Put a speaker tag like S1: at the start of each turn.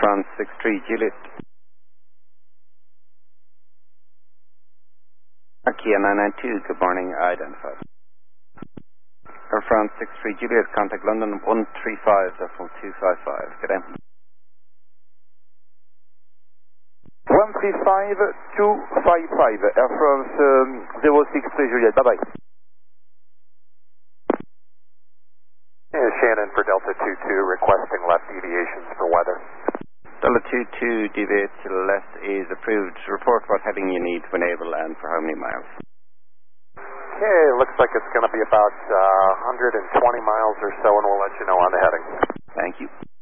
S1: France 63 Juliet. Kia 992, good morning, identified. Air France 63 Juliet, contact London 135.255, good day.
S2: 135.255, Air France 063 Juliet, bye-bye.
S3: Yeah, Shannon for Delta 22, requesting left deviations for weather.
S1: Delta 22, deviate to the left is approved. Report what heading you need when able and for how many miles.
S3: Okay, looks like it's going to be about 120 miles or so, and we'll let you know on the heading.
S1: Thank you.